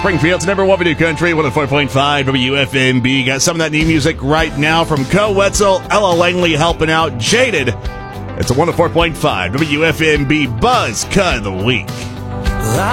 Springfield's number one video country, 104.5 WFMB. Got some of that new music right now from Co Wetzel, Ella Langley helping out. Jaded. It's a 104.5 WFMB Buzz Cut of the Week.